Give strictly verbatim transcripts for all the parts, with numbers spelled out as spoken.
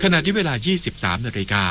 ขณะที่เวลา ยี่สิบสาม นาฬิกา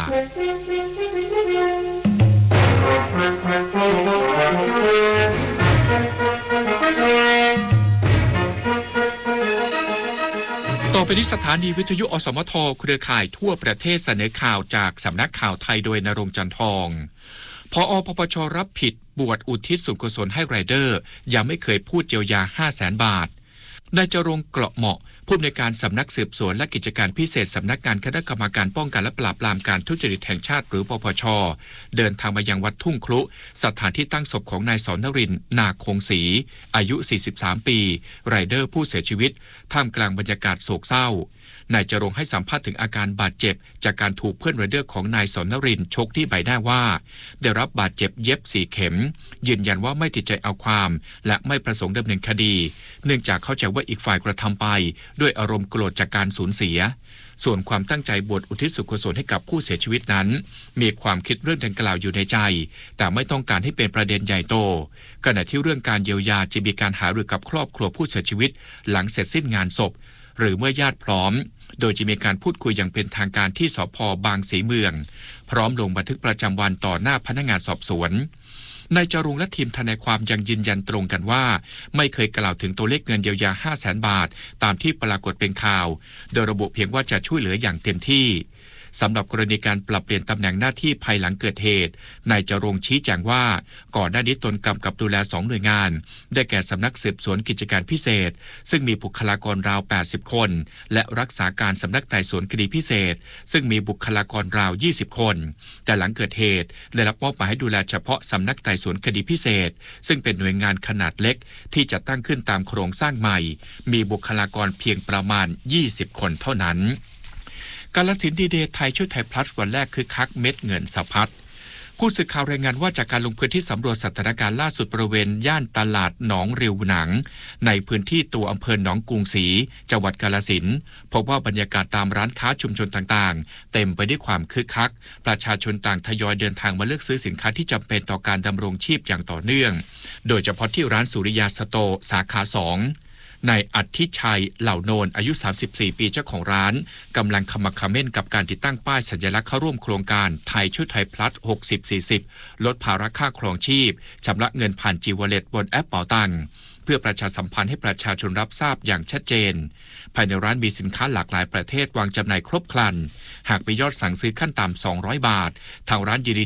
ต่อไปนี้สถานีวิทยุอสมทเครือข่ายทั่วประเทศเสนอข่าวจากสำนักข่าวไทยโดยณรงค์จันทองผอ.ปปช.รับผิดบวชอุทิศส่วนกุศลให้ไรเดอร์ยังไม่เคยพูดเยียวยา ห้าแสน บาทนายจรงค์เกราะเหมาะผู้อำนวยการสำนักสืบสวนและกิจการพิเศษสำนักงานคณะกรรมการป้องกันและปราบปรามการทุจริตแห่งชาติหรือปปช.เดินทางมายังวัดทุ่งครุสถานที่ตั้งศพของนายสอนนรินทร์นาคงศรีอายุ สี่สิบสาม ปีไรเดอร์ผู้เสียชีวิตท่ามกลางบรรยากาศโศกเศร้านายจรงค์ให้สัมภาษณ์ถึงอาการบาดเจ็บจากการถูกเพื่อนไรเดอร์ของนายสอนนรินทร์ชกที่ใบหน้าว่าได้รับบาดเจ็บเย็บสี่เข็มยืนยันว่าไม่ติดใจเอาความและไม่ประสงค์ดำเนินคดีเนื่องจากเข้าใจว่าอีกฝ่ายกระทำไปด้วยอารมณ์โกรธจากการสูญเสียส่วนความตั้งใจบวชอุทิศส่วนกุศลให้กับผู้เสียชีวิตนั้นมีความคิดเรื่องดังกล่าวอยู่ในใจแต่ไม่ต้องการให้เป็นประเด็นใหญ่โตขณะที่เรื่องการเยียวยาจะมีการหารือกับครอบครัวผู้เสียชีวิตหลังเสร็จสิ้นงานศพหรือเมื่อญาติพร้อมโดยจะมีการพูดคุยอย่างเป็นทางการที่สภ.บางสีเมืองพร้อมลงบันทึกประจำวันต่อหน้าพนักงานสอบสวนนายจรุงและทีมทนายความยังยืนยันตรงกันว่าไม่เคยกล่าวถึงตัวเลขเงินเยียวยา ห้าแสน บาทตามที่ปรากฏเป็นข่าวโดยระบุเพียงว่าจะช่วยเหลืออย่างเต็มที่สำหรับกรณีการปรับเปลี่ยนตำแหน่งหน้าที่ภายหลังเกิดเหตุนายจรงค์ชี้แจงว่าก่อนหน้านี้ตนกำกับดูแลสองหน่วยงานได้แก่สำนักสืบสวนกิจการพิเศษซึ่งมีบุคลากรราวแปดสิบคนและรักษาการสำนักไต่สวนคดีพิเศษซึ่งมีบุคลากรราวยี่สิบคนแต่หลังเกิดเหตุได้รับมอบหมายให้ดูแลเฉพาะสำนักไต่สวนคดีพิเศษซึ่งเป็นหน่วยงานขนาดเล็กที่จะตั้งขึ้นตามโครงสร้างใหม่มีบุคลากรเพียงประมาณยี่สิบคนเท่านั้นกาฬสินธุ์ดีเดย์ไทยช่วยไทยพลัสวันแรกคือคักเม็ดเงินสะพัดผู้สื่อข่าวรายงานว่าจากการลงพื้นที่สำรวจสถานการณ์ล่าสุดบริเวณย่านตลาดหนองริวหนังในพื้นที่ตัวอำเภอหนองกรุงศรีจังหวัดกาฬสินธุ์พบว่าบรรยากาศตามร้านค้าชุมชนต่างๆเต็มไปด้วยความคึกคักประชาชนต่างทยอยเดินทางมาเลือกซื้อสินค้าที่จำเป็นต่อการดำรงชีพอย่างต่อเนื่องโดยเฉพาะที่ร้านสุริยาสโตร์สาขาสองนายอัทธิชัยเหล่าโนนอายุสามสิบสี่ปีเจ้าของร้านกำลังขมักเขม้นกับการติดตั้งป้ายสัญลักษณ์เข้าร่วมโครงการไทยช่วยไทยพลัสหกสิบ สี่สิบลดภาระค่าครองชีพชำระเงินผ่านจีวอลเล็ตบนแอปเป๋าตังค์เพื่อประชาสัมพันธ์ให้ประชาชนรับทราบอย่างชัดเจนภายในร้านมีสินค้าหลากหลายประเภทวางจำหน่ายครบครันหากมียอดสั่งซื้อขั้นต่ำสองร้อยบาททางร้านยินดี